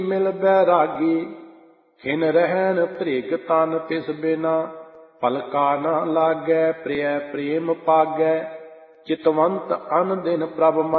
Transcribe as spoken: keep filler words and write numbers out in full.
ਮਿਲ ਬੈਰਾਗੀ। ਖਿਨ ਰਹਿਣ ਭ੍ਰਿਗ ਤਨ ਤਿਸ ਬਿਨਾ, ਪਲਕਾ ਨਾ ਲਾਗੈ ਪ੍ਰਿਯ ਪ੍ਰੇਮ ਪਾਗੈ। ਚਿਤਵੰਤ ਅਨ ਦਿਨ ਪ੍ਰਭ